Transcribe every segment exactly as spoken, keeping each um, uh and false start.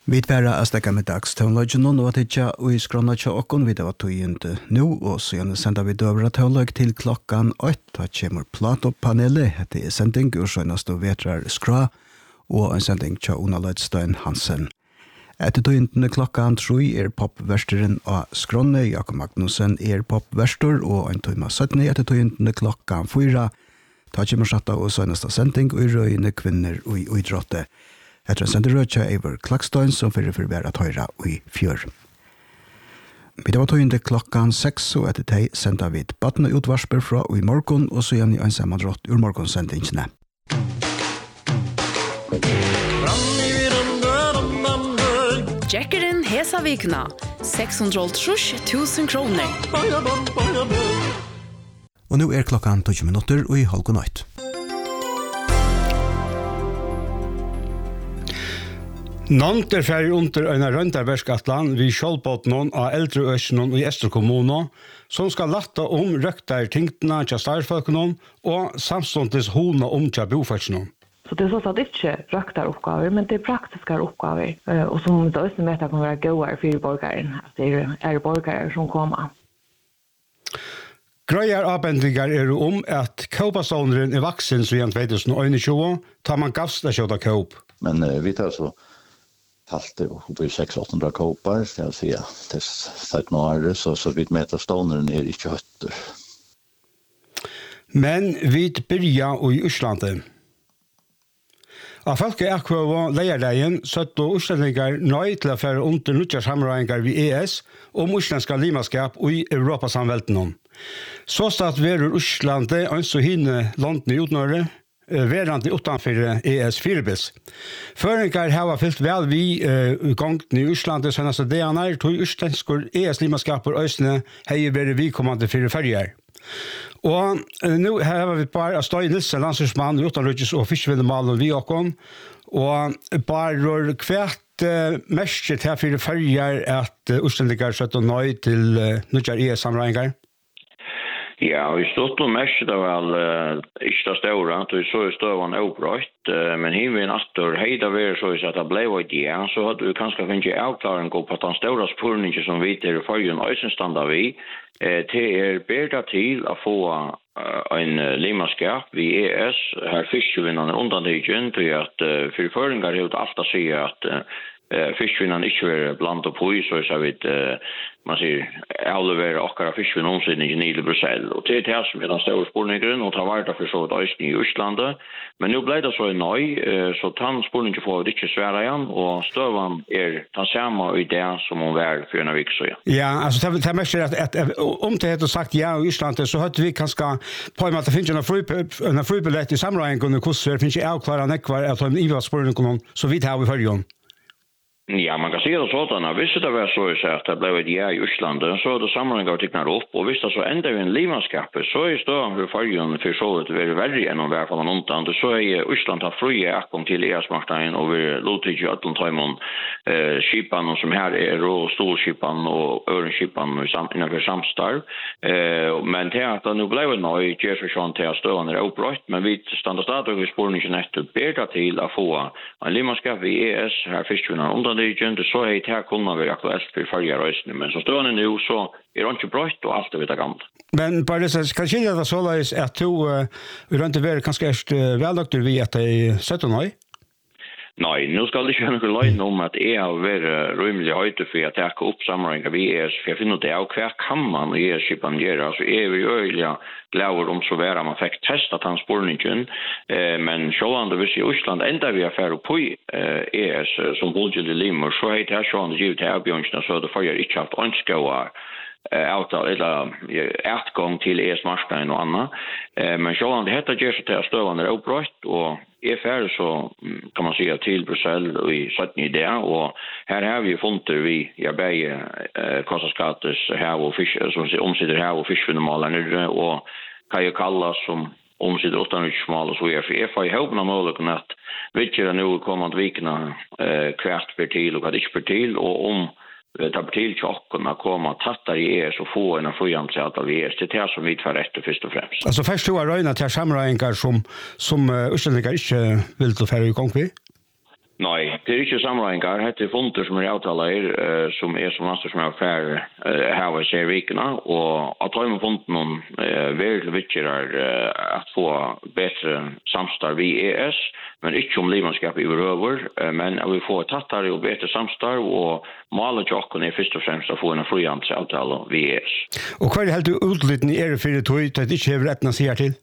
Vi tverra a stekka med dagstøvnløgjen og at hitja og i skrona tja okkon vid av tøyende nu, og så gjerne senda vi døvra tøvnløg til klokkan åtte, da kjemur Plato-panelet, hette er sending ur søgnast og vetrar skra, og en sending tja Una Løydstein Hansen. Etter tøyende klokkan troi er popversteren av skronne, Jakob Magnussen er popverstor, og en tøyma syttende etter tøyende klokkan fyra, da kjemur satta og søgnast av sending og i røyne kvinner og i uidrotte. Etter en sender rødja Eivor Klakstein som fyrir fyrir bæra tøyra i fjør. Vi da var tøyende klokkan seks, og etter teg senda vi et badne utvarsper fra i morgon, og så gjerne i en sammandrott ur morgonsendingsene. Jackeren hesa vikna, seks hundre og trus tusen kroner. Og nå er klokkan tolv minutter og i halv god natt. Nånt er ferdig under en røntarverskatlan vi kjølpått noen av eldre øsene i Estre kommune, som skal latte om røkter tingtene til starfolkene og samståndes hone om til bofartsene. Så det er sånn at det ikke er røkter oppgaver, men det er praktiske oppgaver, og som det også med at det kan være gode for borgeren, at det er borgere som kommer. Grøyer avbendinger er om at kåpasåneren er vaksen siden tjue tjue, tar man gavst å kjøte kåp. Men uh, vi tar så halt det uppe i seks til åtte hundre kåpar, skal jeg si, til sytten år, så, så vidt meter ståneren er ikke høtter. Men vi byrja i Øslandet. Av folket akkurat leierleien søtte Øslandinger nøy til å føre under nødja samrøyngar ved E S om Øslandska limaskap i Europasamvelten. Så start verur Øslandet ønsker hinne landene i utnåret, verande utanfor E S Firbis. Føringar hava fyllt vel vi uh, gongen i Øslandet senaste dagar, tog østlenskor E S limaskapur øysene hei veri vikommande fyrir ferger. Og uh, nu har vi bare Støy Nilsen, landslagsmann, utanrykjes og fiskvinnemalen vi okkon, og bare kvært uh, mestet her fyrir ferger at uh, østlendigar søtt og nøy til uh, nødjar E S-samrøyngar. Ja, vi stod og mest det vel uh, ikke det større, så vi så i støvene oppbrøtt, uh, men himmelen etter heida ver så at det ble det ja, så hadde vi kanskje finnet avklaring på at den større spurningen som vi til forrige øysenstanda vi, uh, til er bedre til å få uh, en uh, limaskap ved E S, her fiskevinnerne undanryggen, til at uh, for føringer er det alltid å si at uh, fiskvinnerne ikke er blant og på, så jeg vet uh, man sier, avleverer akkurat fiskvinn omsidningen i Bruxelles. Og til det som er den større spurningen, og tar vært for så vidt øyne i Østlandet. Men nå ble det så nøy, så den spurningen får vi ikke svære igjen, og støven er den samme i det som hun var for en av vikene. Ja, altså det er mest at, at, at om det heter sagt ja i Østlandet, så hørte vi kanskje på en måte det finnes en fribillett i sammenhengen, hvordan det finnes ikke avklare nekvar at hun i var spurningen, så vidt har vi førgen. Ja, man kan se det sånn, hvis det var så at det ble et ja i Østlandet, så er det sammenheng av tikkene opp, og hvis det så enda vi en limanskapet, så er støen for fargen for så vidt være verre enn å være for noen undan. Så er Østland har frie akkom til E S-marknaden, og vi låter ikke øtlen tøymon eh, skipene som her er, og storskipene og ørenskipene innenfor samstarv. Eh, men til at det nå ble det nøy, gjør så sånn til at støen er opprøtt, men vi stander stadig i spåringen nettopp bedre til å få en limanskap i E S, her fiskvinner undan det så är det här kunna vara aktuellt för förra rösten, men så står det nu så är det inte brött och allt är vita gammalt. Men bara så kan skilja det så där att du uh, inte vara kanske är väldoktor vi att det sätter nej. Nej, nu ska det inte någon lögn om att det är väl rymlig höjde för att ta upp sammanhanget vi är för jag finner det är kvar kan man i skipan göra så är vi öliga glömmer om så vara man fick testa transportningen eh men själva det vill i Ryssland ända vi affär på eh är som budget limmer så heter det så att det är björnsna så det får jag inte haft önskar avtal eller utgång till E S-marknaden och annat. Eh, men själva det heter just att det är stövande uppbrott och är färdig så kan man säga till Bruxelles och i sjutton idé och här har vi funnit vi jag bäge eh, kostnadsskattes här och fisk som så omsider här och fiskfenomaler och kan ju kallas som omsider åttonhundrasmal och så är för F I hoppas möjligen att vilka nu kommande veckorna eh, kvart per till och inte per till och om ta till chocken att komma tattar i er så få en friansatt av er till det som vi tar rätt först och främst. Alltså först tror jag röna till samröingar som som Österrike inte vill ta för i gång vi. Nei, det er ikke sammenligninger. Dette er fonder som er avtaler, uh, som er som master som er ferdig uh, her i servikene, og at de med fonden uh, veldig viktig er uh, at få bedre samstarv i E S, men ikke om limanskap i røver, uh, men at vi får tattere og bedre samstarv, og målet til åkken er først og fremst å få en frihandelsavtale i E S. Og hva er det helt utlyttende er det for det tog, at det ikke er rettene sier til?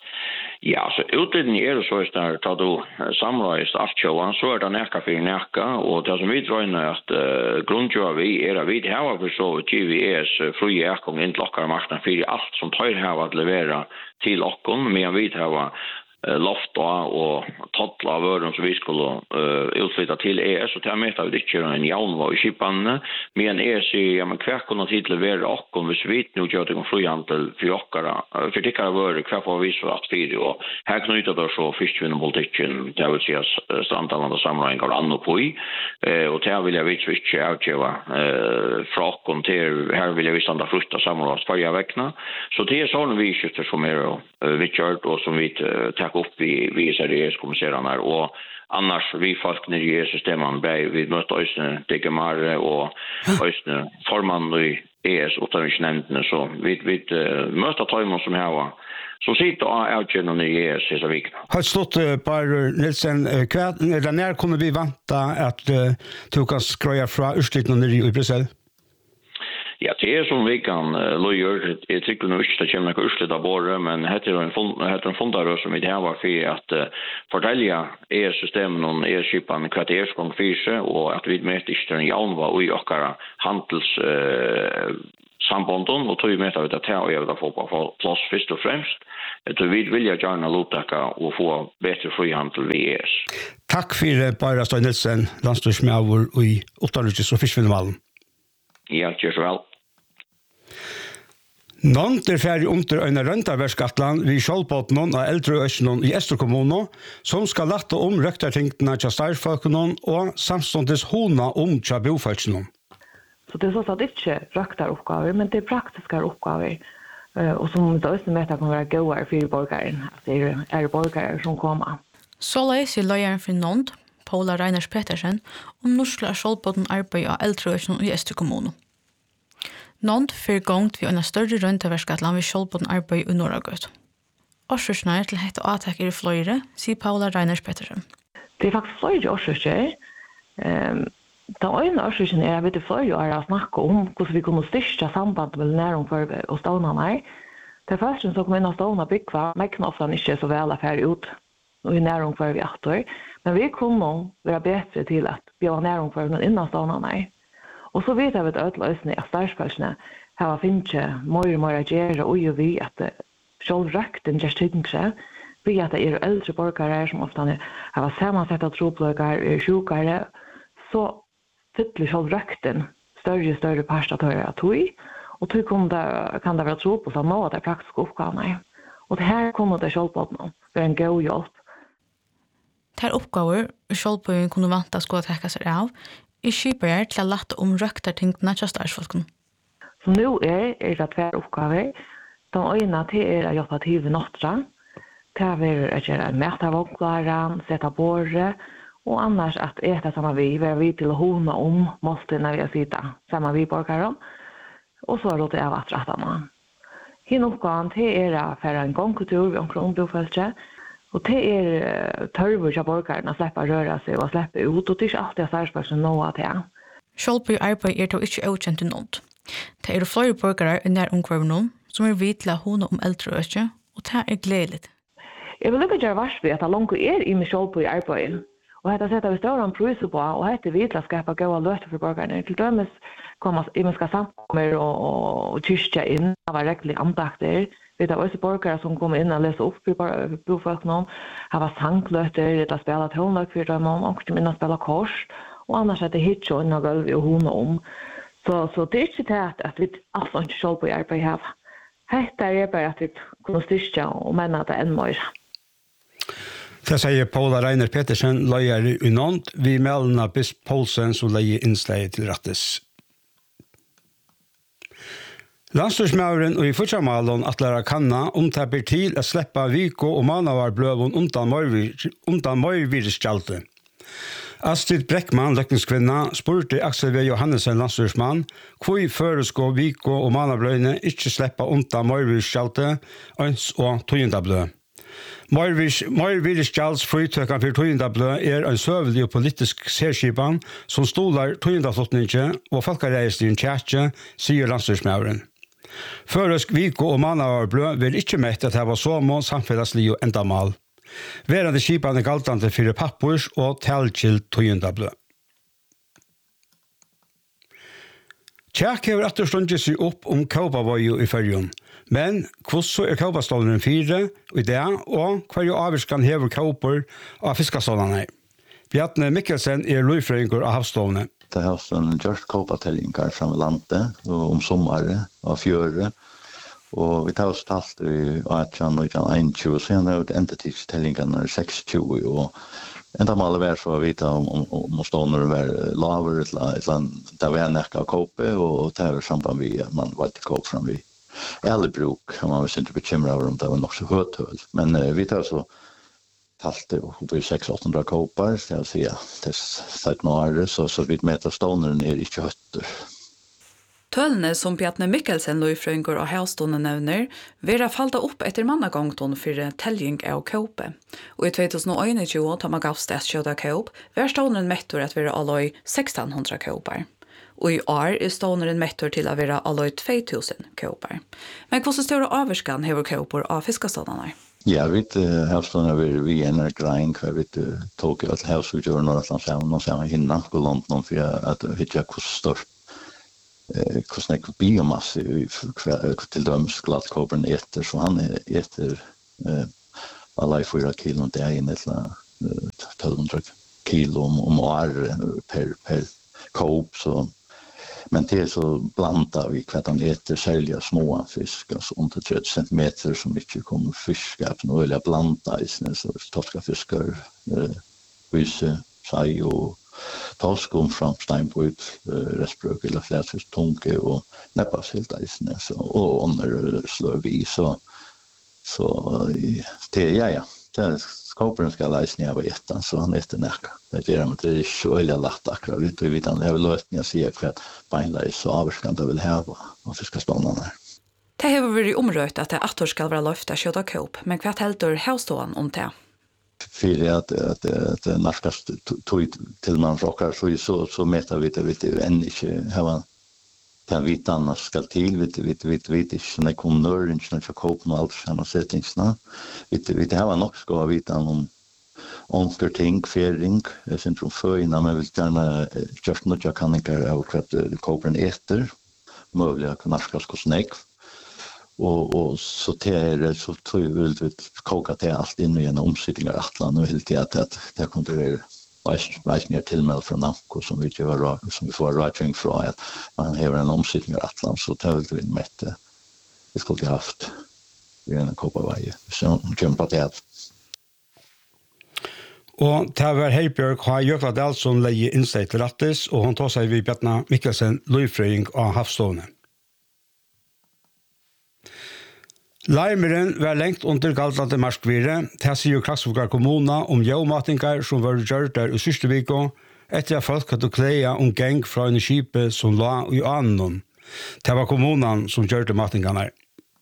Ja, så utledningen er det så hvis det tar du samreist aftkjøen, så er det nækka for nækka, og det som vi drøyner at uh, grunnkjøen vi er at vi har for så G V E's frie ekkong inn til okkar marknaden for alt som tar her at levera til okkon, men vi har lofta og tottla av øren som vi skulle uh, utflytta til E S, og til med at vi ikke er en jaunva i kipane, men E S sier, ja, men hver kunne tid levere okkon, hvis vi nå gjør det om frihandel for okkara, for tikkara vører, hver får vi så at fire, og her knytter det så fiskvinnepolitikken, det vil si at strandalland og sammenheng av anno på i, uh, og til vil jeg vits ikke avkjøva uh, fra okkon til, her vil jeg vits anda frutta sammenheng farja vekkna, så det er sånne vi kjøtter som er uh, vitkjørt, og som vi uh, upp vi vi seriöst kommunicerarna och annars vi folk när det är systemen bei vi möter oss det mer och oss forman i E S utbildningsnämnden så vi vi möter tajmon som här var så sitter jag ut genom E S så vi har stått på Nilsen kvart när när kommer vi vänta att du kan skroja från utslutningen i Bryssel. Ja, det er som vi kan uh, løyer. Jeg tykker nå ikke det kommer noe utslitt av båret, men dette er en, fond, en fondarøy som vi har for at uh, fortelja E S-systemen og E S-skipene hva det er som fyrer, og at vi møter ikke den jaunva i okkara handels uh, sambanden, og tog vi møter vi det til å gjøre det få på plass først og fremst. Så vi vil gjerne luttaka og få bedre frihandel ved E S. Takk for Bara Støy Nilsen, landstyrsmjavur i Ottarlykis og Fiskvinnevallen. Ja, kjør så vel. Nånt er ferdig under en røntaverskatland ved Kjolbotnon av Eldreøsjonen i Ester kommune, som skal latte om røktertingtene til starfolkene og samståndes hona om til bofolkene. Så det er sånn at det ikke er røkteroppgaver, men det er praktiske oppgaver, og som det også med at kan være gode for borgeren, at det er borgere som kommer. Så leser løyeren for Nånt, Paula Reiners Petersen, om norskla Kjolbotn arbeid av Eldreøsjonen i Ester kommune. Nånt fyrir gongt vi en større røntaverskatland vi Kjolbotn arbeid i Norragøt. Årsøkene til hette avtakker i fløyre, sier Paula Reiners Petersen. Det er faktisk fløyre årsøkene. Um, den øyne årsøkene er at vi fløyre er å snakke om hvordan vi kunne styrke samband med næromkvarve og stånene. Det første som kom inn av stånene byggva, mekken ofte ikke så vel affære ut i næromkvarve i atter, men vi kunne være bedre til at vi var næromkvarve innan stånene. Og så vet jeg at alle løsene av størrelsene har finnet mer og mer å gjøre og jo vi at selv røkten gjør tyngre. Vi at det er eldre borgere som ofte har sammensett av tropløkere, er sjukere, så fyller selv røkten større og større parstatører av tog. Og tog kan det, kan det være tro på sånn nå at det er praktiske oppgavene. Og det her kunne det selv på noe. Det er en god hjelp. Det her oppgaver selv på en kunne vante skulle trekke seg av, i skipere til å lette om røktertingtene til starsfolken. Så nå er, er det tver oppgaver. De øyne til er å jobbe til ved nåttra. Til er å gjøre mæt av oppgaveren, sette båret, og annars at etter sammen vi, vi er vi til å hone om måste når vi har sittet sammen vi borgere. Og så er det av at rettene. Hinn oppgaven til er å føre en gongkultur ved omkring ombofølelse, og det er tørver til borgerne å slippe å røre seg og slippe ut, og det er ikke alltid særspørsmål noe av det. Kjolby arbeid er da ikke avkjent til Nånt. Det er flere borgere i nær omkvarven som er vidt til å hone om eldreøkje, og det er gledelig. Jeg vil ikke gjøre varsp ved at det langt er i med Kjolby arbeid, og dette setter vi større en prøyse på, og dette er vidt til å skape gode løter for borgerne. Til dømes kommer imenska samkommer og, og kyrkja inn, det var rekkelig andakter. Det var også borgere som kom inn og leste opp i bofolkene. Det var sangløter, det var spillet tonløk for dem, og de minne spillet kors. Og annars er det hit og inn og gulv og hone om. Så, så det er ikke det at vi altså ikke selv på i arbeid her. Hette er bare at vi kunne styrke og menne at det er enn mer. Det sier Paula Reiner Petersen, løyer i Nånt, vi melder Bisp Poulsen som leier innslag til rettes. Landstyrsmauren og i fortsammalen at læra kanna omtapper til å slippe viko og manavarbløven undan møyvirskjalte. Astrid Breckman, løkningskvinna, spurte Axel V. Johannesen, landstyrsmann, hvor føresko Viko og Manabløyne ikke slipper unta Møyvirskjalte, øns og Tøyendablø. Møyvirskjalts frytøkken for Tøyendablø er en søvelig og politisk særskipan som stolar Tøyendaflottninge og folkereisningen tjekje, sier landstyrsmauren. Føresk Viko og Manablø vil ikke mette at det var så må samfellaslig og endamal. Verande skipan er galtande fyrir pappurs og talkild Tøyendablø. Tjekk hever atterstundet seg opp om Kaupavoju i fyrjun, men hvordan er Kaupaståleren fire i det, og hver jo avvirskan hever Kaupur av fiskastålerne. Bjarne Mikkelsen er løyfrøyngur av havstålene. Det har sånn gjørst Kaupatellingar fram i landet, om sommare og fjøre, og vi tar oss talt i atjan og tjugo, så han har gjort entitidstellingarna seksogtjúgu, og enda mal er for å vite om, om, om stående var laver, et eller annet, det var nekka kåpe, og det var samband vi, man var ikke kåpe fram vi. Eller bruk, man var ikke bekymret over om det var nok så høytøl, men uh, vi tar så talt det oppi seks åtte hundre kåpar, så jeg sier, det er sytten år, så, så vi meter stående er ikke høytøl. Tølene som Bjarne Mikkelsen løyfrøyngur og havstående nevner, vera falda opp etter mannagongton for telling av kåpe. Og i tjugo einogtjúgu, da man gav stedskjøda kåp, var stående mettor at vera alløy sexton hundre kåpar. Og i år er stående mettor til å vera alløy två tusen kåpar. Men hvordan større avvirskan hever kåpor av fiskaståndene? Ja, vi havstående er vi en grein, hver vi tog at havsutgjøren og at han sammen og sammen hinna på London for at vi ikke er hvordan størst. Eh, hvordan jeg biomasse til døms gladtkåperen etter, så han etter eh, alle fyra kilo det er inn til tolv hundre kilo om, om år per, per kåp, så men det er så blanda vi hva han eter særlig små fisk, altså under tretti centimeter som ikke kommer fisk, noe eller blanda i sånne, så torska fiskar, eh, vise, sei og Toskum från Steinbrüt, restbruk eller flätfisk tunke och näppasilt isne så och under slår vi så så det ja ja det skåparen ska läsa ner på ettan så han efter näka. Det är det är så eller lätt akkurat vet vi vet han har lösningar sig för att beinla så avskan det vill ha och fiska ståndarna. Det har varit omröjt att det åtta år ska vara löfta köta kåp, men kvart heldur havståan om det? För att att att det närskast tog till man rockar så så så mäter vi det vet vi än inte har kan vi annars ska till vet vi vet vet vet inte när kommer inte när jag köper allt såna settingsna vet vi det har nog ska vita om onker ting fering centrum för innan man vill gärna just något jag kan inte av kvart köpen efter möjliga närskast kosnek och och så det så tror jag vill vi koka det allt in i en omsättning av atlan och helt att att det kontrollerar Weiß ner till mig från Namco som vi gör rak som vi får writing från att man har en omsättning av atlan så tar vi in mätte det skulle ha haft vi en kopa varje så kämpa det Og det var Heibjørg har Jökla Dahlsson leie innsteg til rattes, og hun tar seg vid Bjarne Mikkelsen løyfrøying av havstående. Leimeren var lengt under galtande marskvire, til sier Klaksvågar kommuna om jævmatingar som var gjørt der i sørste viko, etter at folk hadde kleia om geng fra en skipet som la i annen. Det var kommunan som gjørte matingarna.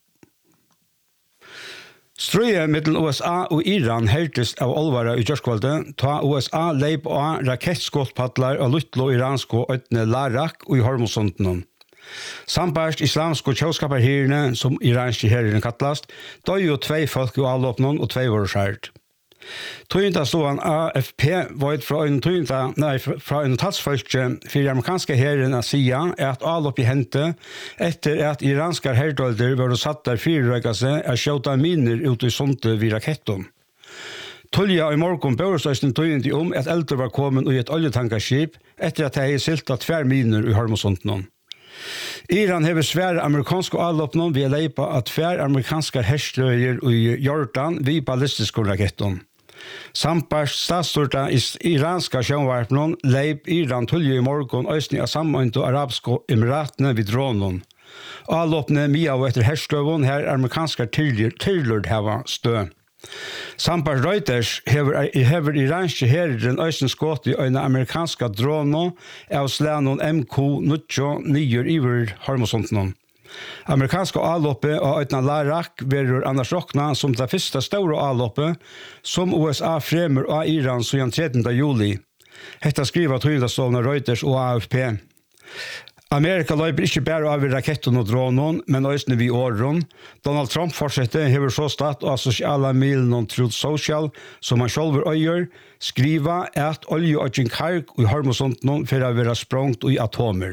Strøye mellom U S A og Iran heltes av olvara i Gjørskvalde, ta U S A leip av rakettskottpadlar av Lutlo iransko øytene Larak og i Hormosondenen. Sambarst islamsko kjøskaparhyrene, som iranske herrene kattlast, døy jo tvei folk i avlåpnen og tvei var skjært. Tøynda stod A F P var fra en tøynda, nei, fra en talsfølge for de amerikanske herrene sida er at avlåp i hente etter at iranske herrdølder var satt der fyrrøyga seg er skjøta miner ut i sonte vid raketten. Tulja i morgon børsøysten tøyndi om at eldre var kommet i et oljetankerskip etter at de hadde silta tver miner i Hormosondenen. Iran hever svære amerikanske avlåpnen ved leipa at tver amerikanske hersløyer i Jordan vid ballistiske raketten. Sambarst statsstyrta i iranska sjønvarpnen leip Iran tulje i morgon øysten av sammenhånd og arabske emiratene vid dronen. Avlåpne mye av etter hersløven her amerikanske tyrlord heva stø. Sampar Reuters hever, hever iranske herren øysen skått i øyne amerikanska droner av slanon M Q nio iver Hormosonten. Amerikanska avloppet av øyne Larak verur annars rokna som det første store avloppet som U S A fremur av Iran siden trettende juli. Hetta skriver tøyndastående Reuters og A F P. Amerika løyper ikke bare av raketten og dronen, men også vi åren. Donald Trump fortsetter, hever så stått av sosiale milen og Truth Social, som han selv øyer, skriva at olje og kark i Hormosonten for å være språngt i atomer.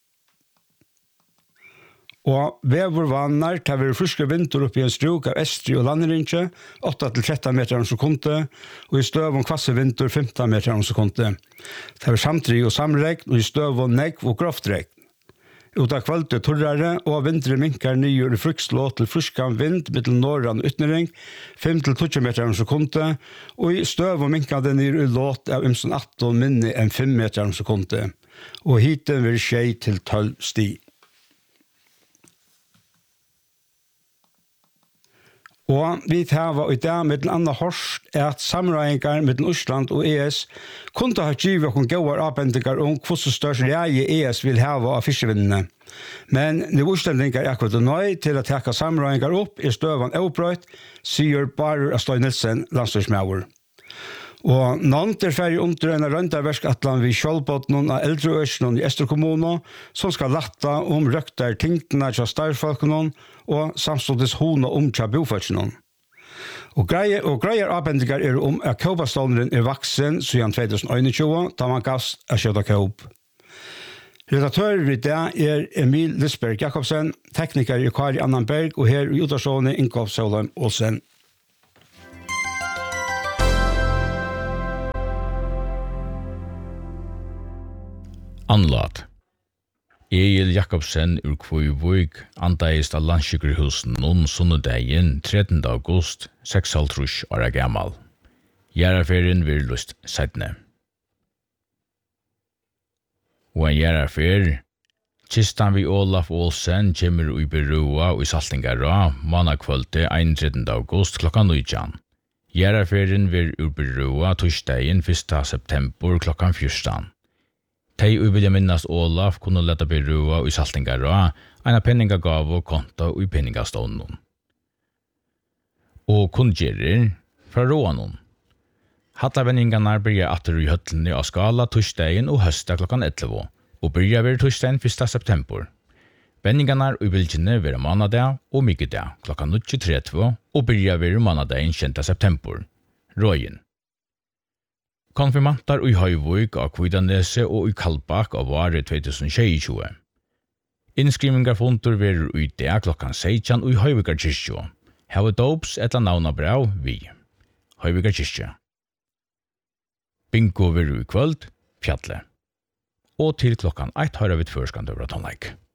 Og vever vannar tar vi friske vinter opp i en struk av Estri og Landerinje, åtta til tretton meter om sekundet, og i støv om kvasse vinter femton meter om sekundet. Det er samtidig og samregn, og i støv om negv og groftregn. Ut av kvalitet torrare, og vinteren minkar nye i frukslå til fruskan vind mittel norran og ytnering, fem til tjueto meter om sekundet, og i støv og minkar det nye i låt av ymsen atton minne enn fem meter om sekundet, og hiten vil skje til tolv sti. Og vi tar i dag med den andre hørst at samrøyngar med Østland og E S kunne ha givet og gode avbendinger om hvordan størst reie E S vil hava av fiskevinnene. Men det Østlandingar er akkurat nøy til å takke samrøyngar opp i støvan avbrøyt, sier Barer Astøy Nilsen, landstyrsmauer. Og nånt er ferdig under en røntarverskatlan vi kjølbåten av Eldreøsjen i Ester kommune, som skal latta om røkter tingtene til starfolkene og samståndes hone om til bofølsene. Og greier, og greier avbendinger er om at kjøpastånderen er vaksen siden tjuetusen einogtjúgu, da man gass er kjøtt kjøp. Redaktør i det er Emil Lisberg Jakobsen, tekniker i Kari Annanberg, og her i Utersåne Inkopp Sølheim Olsen. Anlat. Egil Jakobsen ur Kvøyvøyk andaist av landsykkerhusen noen sunnudegin trettende august seksoghalvtrýss åra gammal. Gjeraferien vil lust settne. Og en gjerafer, kistan vi Olaf Olsen kjemur ui Berua og i Saltingara manakvølte einogtrettende august klokka nítjan. Gjeraferien vil ur Berua torsdagen fyrsta september klokka fjørstan. Tei ui vilja minnast Olaf kunne leta Berua og i Saltingara eina penningagav og konta ui penningastånden. Og kundgerir fra Råanon. Hattavenningarna byrja atter i høtlene av skala torsdagen og høsta klokkan elleve, og byrja ver torsdagen fyrsta september. Venningarna ui vilkjene ver manadag og mykkedag klokkan nítjan tretti og byrja ver manadagen tjenta september. Rågin. Konfirmantar i Høyvøyk av Kvidanese og i Kalbak av året tjuetusen tjueogtjúgu. Innskrivingar funtur verur i dag klokkan sekstan i Høyvøykar kyrkju. Hava dopes etta navnabrav vi. Høyvøykar kyrkju. Bingo verur i kvöld, fjallet. Og til klokkan eitt høyra vi førskand over tonleik.